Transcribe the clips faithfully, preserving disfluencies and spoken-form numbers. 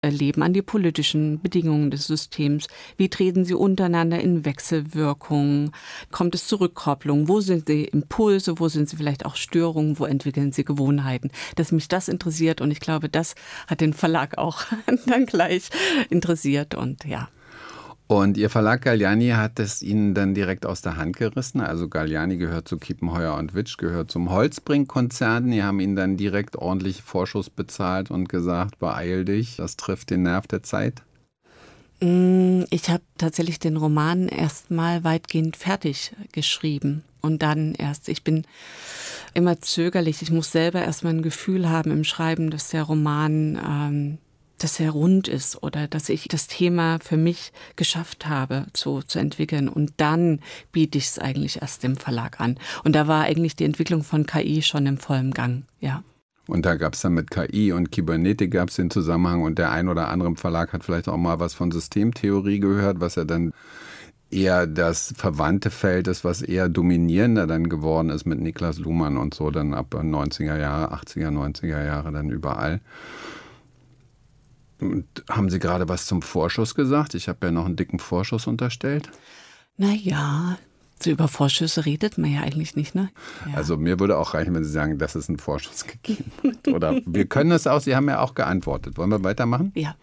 erleben, an die politischen Bedingungen des Systems. Wie treten sie untereinander in Wechselwirkungen? Kommt es zu Rückkopplung? Wo sind die Impulse? Wo sind sie vielleicht auch Störungen? Wo entwickeln sie Gewohnheiten? Dass mich das interessiert und ich glaube, das hat den Verlag auch dann gleich interessiert und ja. Und Ihr Verlag Galliani hat es Ihnen dann direkt aus der Hand gerissen. Also Galliani gehört zu Kiepenheuer und Witsch, gehört zum Holzbrink-Konzern. Die haben Ihnen dann direkt ordentlich Vorschuss bezahlt und gesagt, beeil dich, das trifft den Nerv der Zeit. Ich habe tatsächlich den Roman erst mal weitgehend fertig geschrieben und dann erst, ich bin immer zögerlich, ich muss selber erst mal ein Gefühl haben im Schreiben, dass der Roman ähm, dass er rund ist oder dass ich das Thema für mich geschafft habe zu, zu entwickeln. Und dann biete ich es eigentlich erst dem Verlag an. Und da war eigentlich die Entwicklung von K I schon im vollen Gang, ja. Und da gab es dann mit K I und Kybernetik gab es den Zusammenhang und der ein oder andere im Verlag hat vielleicht auch mal was von Systemtheorie gehört, was ja dann eher das verwandte Feld ist, was eher dominierender dann geworden ist mit Niklas Luhmann und so, dann ab neunziger Jahre, achtziger, neunziger Jahre dann überall. Und haben Sie gerade was zum Vorschuss gesagt? Ich habe ja noch einen dicken Vorschuss unterstellt. Naja, so über Vorschüsse redet man ja eigentlich nicht, ne? Ja. Also mir würde auch reichen, wenn Sie sagen, dass es einen Vorschuss gegeben hat. Oder wir können es auch, Sie haben ja auch geantwortet. Wollen wir weitermachen? Ja.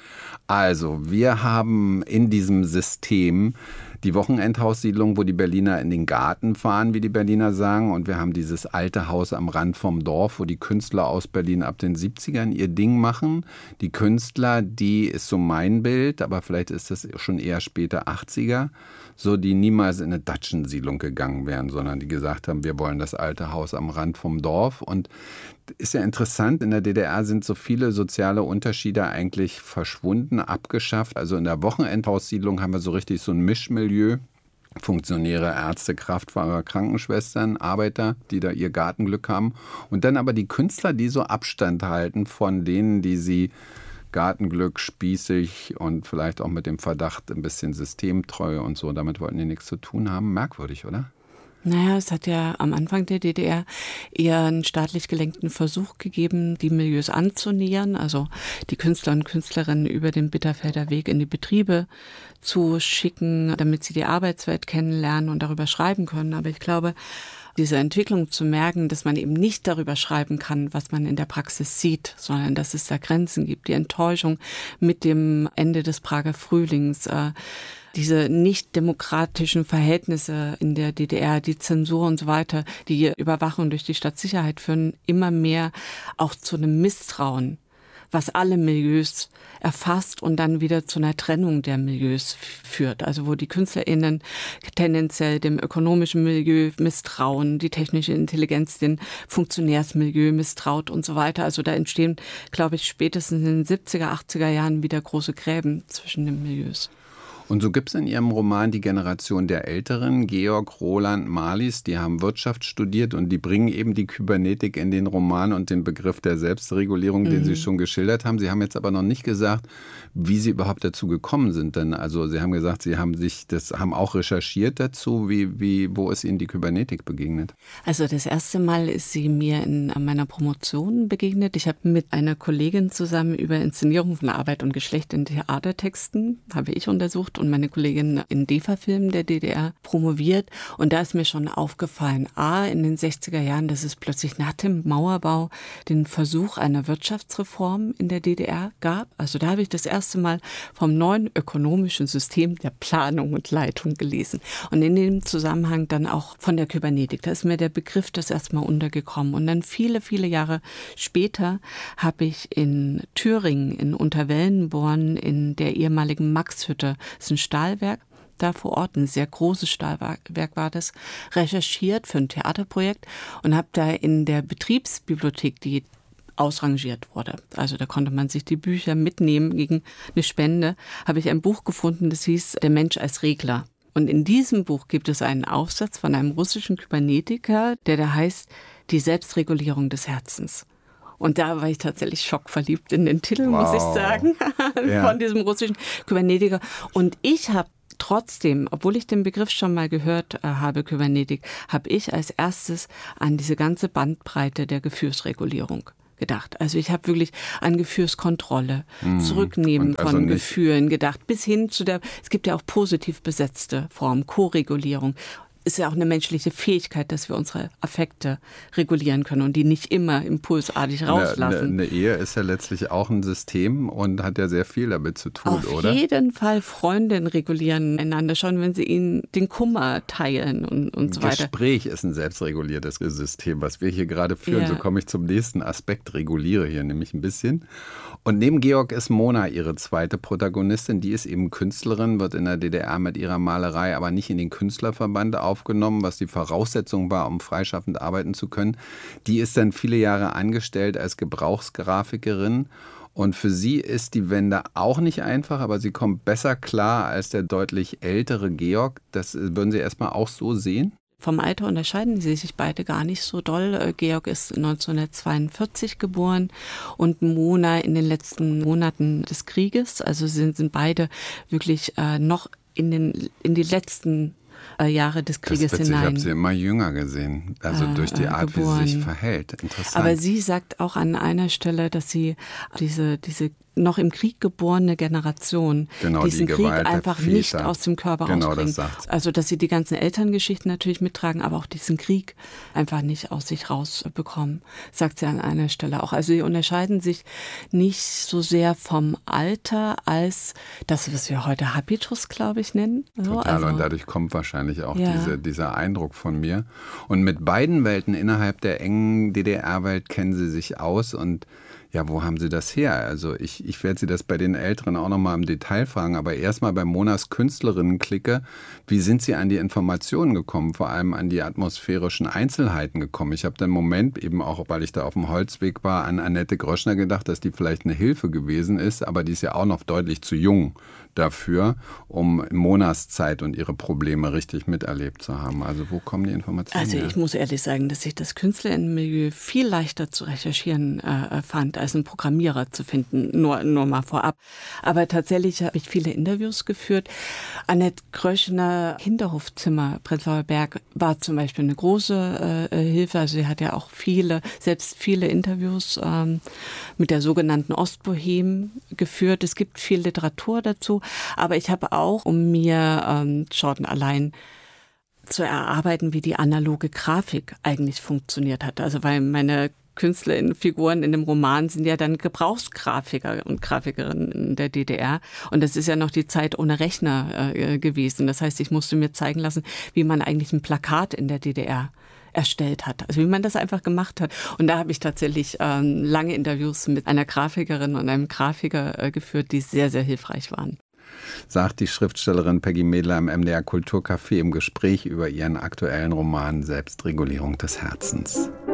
Also wir haben in diesem System die Wochenendhaussiedlung, wo die Berliner in den Garten fahren, wie die Berliner sagen. Und wir haben dieses alte Haus am Rand vom Dorf, wo die Künstler aus Berlin ab den siebzigern ihr Ding machen. Die Künstler, die ist so mein Bild, aber vielleicht ist das schon eher später achtziger, so die niemals in eine Datschensiedlung gegangen wären, sondern die gesagt haben, wir wollen das alte Haus am Rand vom Dorf. Und ist ja interessant, in der D D R sind so viele soziale Unterschiede eigentlich verschwunden, abgeschafft. Also in der Wochenendhaussiedlung haben wir so richtig so ein Mischmilieu. Funktionäre, Ärzte, Kraftfahrer, Krankenschwestern, Arbeiter, die da ihr Gartenglück haben. Und dann aber die Künstler, die so Abstand halten von denen, die sie Gartenglück, spießig und vielleicht auch mit dem Verdacht ein bisschen systemtreu und so. Damit wollten die nichts zu tun haben. Merkwürdig, oder? Naja, es hat ja am Anfang der D D R eher einen staatlich gelenkten Versuch gegeben, die Milieus anzunähern, also die Künstler und Künstlerinnen über den Bitterfelder Weg in die Betriebe zu schicken, damit sie die Arbeitswelt kennenlernen und darüber schreiben können. Aber ich glaube, diese Entwicklung zu merken, dass man eben nicht darüber schreiben kann, was man in der Praxis sieht, sondern dass es da Grenzen gibt, die Enttäuschung mit dem Ende des Prager Frühlings, äh, diese nicht demokratischen Verhältnisse in der D D R, die Zensur und so weiter, die Überwachung durch die Stadtsicherheit führen, immer mehr auch zu einem Misstrauen, was alle Milieus erfasst und dann wieder zu einer Trennung der Milieus führt. Also wo die KünstlerInnen tendenziell dem ökonomischen Milieu misstrauen, die technische Intelligenz dem Funktionärsmilieu misstraut und so weiter. Also da entstehen, glaube ich, spätestens in den siebziger, achtziger Jahren wieder große Gräben zwischen den Milieus. Und so gibt es in Ihrem Roman die Generation der Älteren, Georg, Roland, Marlies, die haben Wirtschaft studiert und die bringen eben die Kybernetik in den Roman und den Begriff der Selbstregulierung, mhm. den Sie schon geschildert haben. Sie haben jetzt aber noch nicht gesagt, wie Sie überhaupt dazu gekommen sind. Denn also Sie haben gesagt, Sie haben sich das haben auch recherchiert dazu. Wie, wie, wo ist Ihnen die Kybernetik begegnet? Also das erste Mal ist sie mir in meiner Promotion begegnet. Ich habe mit einer Kollegin zusammen über Inszenierung von Arbeit und Geschlecht in Theatertexten, habe ich untersucht, und meine Kollegin in DEFA-Filmen der D D R promoviert. Und da ist mir schon aufgefallen, A, in den sechziger Jahren, dass es plötzlich nach dem Mauerbau den Versuch einer Wirtschaftsreform in der D D R gab. Also da habe ich das erste Mal vom neuen ökonomischen System der Planung und Leitung gelesen. Und in dem Zusammenhang dann auch von der Kybernetik. Da ist mir der Begriff das erstmal untergekommen. Und dann viele, viele Jahre später habe ich in Thüringen, in Unterwellenborn, in der ehemaligen Maxhütte, ein Stahlwerk, da vor Ort, ein sehr großes Stahlwerk war das, recherchiert für ein Theaterprojekt und habe da in der Betriebsbibliothek, die ausrangiert wurde, also da konnte man sich die Bücher mitnehmen gegen eine Spende, habe ich ein Buch gefunden, das hieß Der Mensch als Regler. Und in diesem Buch gibt es einen Aufsatz von einem russischen Kybernetiker, der da heißt Die Selbstregulierung des Herzens. Und da war ich tatsächlich schockverliebt in den Titel, wow. muss ich sagen, ja. von diesem russischen Kybernetiker. Und ich habe trotzdem, obwohl ich den Begriff schon mal gehört äh, habe, Kybernetik, habe ich als erstes an diese ganze Bandbreite der Gefühlsregulierung gedacht. Also ich habe wirklich an Gefühlskontrolle, mhm. Zurücknehmen also von Gefühlen gedacht, bis hin zu der, es gibt ja auch positiv besetzte Formen, Koregulierung. Ist ja auch eine menschliche Fähigkeit, dass wir unsere Affekte regulieren können und die nicht immer impulsartig rauslassen. Eine, eine, eine Ehe ist ja letztlich auch ein System und hat ja sehr viel damit zu tun, Auf oder? Auf jeden Fall Freundinnen regulieren einander schon, wenn sie ihnen den Kummer teilen und, und so weiter. Gespräch ist ein selbstreguliertes System, was wir hier gerade führen. Ja. So komme ich zum nächsten Aspekt, reguliere hier nämlich ein bisschen. Und neben Georg ist Mona ihre zweite Protagonistin. Die ist eben Künstlerin, wird in der D D R mit ihrer Malerei aber nicht in den Künstlerverband aufgenommen, was die Voraussetzung war, um freischaffend arbeiten zu können. Die ist dann viele Jahre angestellt als Gebrauchsgrafikerin. Und für sie ist die Wende auch nicht einfach, aber sie kommt besser klar als der deutlich ältere Georg. Das würden Sie erstmal auch so sehen? Vom Alter unterscheiden sie sich beide gar nicht so doll. Georg ist neunzehnhundertzweiundvierzig geboren und Mona in den letzten Monaten des Krieges. Also sind, sind beide wirklich äh, noch in, den, in die letzten äh, Jahre des Krieges das ist witzig, hinein. Ich habe sie immer jünger gesehen, also äh, durch die Art, geboren. wie sie sich verhält. Interessant. Aber sie sagt auch an einer Stelle, dass sie diese, diese noch im Krieg geborene Generation genau, diesen die Krieg Gewalt einfach der nicht Väter. aus dem Körper genau, rausbringen. Das sagt sie. Also dass sie die ganzen Elterngeschichten natürlich mittragen, aber auch diesen Krieg einfach nicht aus sich rausbekommen, sagt sie an einer Stelle auch. Also sie unterscheiden sich nicht so sehr vom Alter als das, was wir heute Habitus, glaube ich, nennen. So, Total, also, und dadurch kommt wahrscheinlich auch ja. diese, dieser Eindruck von mir. Und mit beiden Welten innerhalb der engen D D R-Welt kennen sie sich aus und ja, wo haben Sie das her? Also ich, ich werde Sie das bei den Älteren auch nochmal im Detail fragen, aber erstmal bei Monas Künstlerinnen-Clique, wie sind Sie an die Informationen gekommen, vor allem an die atmosphärischen Einzelheiten gekommen? Ich habe dann im Moment, eben auch weil ich da auf dem Holzweg war, an Annette Gröschner gedacht, dass die vielleicht eine Hilfe gewesen ist, aber die ist ja auch noch deutlich zu jung dafür, um Monas Zeit und ihre Probleme richtig miterlebt zu haben. Also wo kommen die Informationen Also her? ich muss ehrlich sagen, dass ich das Künstlerinnenmilieu viel leichter zu recherchieren äh, fand, als einen Programmierer zu finden, nur, nur mal vorab. Aber tatsächlich habe ich viele Interviews geführt. Annette Gröschner, Hinterhofzimmer, Prenzlauer Berg, war zum Beispiel eine große äh, Hilfe. Also sie hat ja auch viele, selbst viele Interviews ähm, mit der sogenannten Ostbohem geführt. Es gibt viel Literatur dazu. Aber ich habe auch, um mir ähm, schon allein zu erarbeiten, wie die analoge Grafik eigentlich funktioniert hat. Also weil meine Künstlerinnenfiguren in dem Roman sind ja dann Gebrauchsgrafiker und Grafikerinnen in der D D R. Und das ist ja noch die Zeit ohne Rechner äh, gewesen. Das heißt, ich musste mir zeigen lassen, wie man eigentlich ein Plakat in der D D R erstellt hat. Also wie man das einfach gemacht hat. Und da habe ich tatsächlich ähm, lange Interviews mit einer Grafikerin und einem Grafiker äh, geführt, die sehr, sehr hilfreich waren. Sagt die Schriftstellerin Peggy Medler im M D R Kulturcafé im Gespräch über ihren aktuellen Roman Selbstregulierung des Herzens.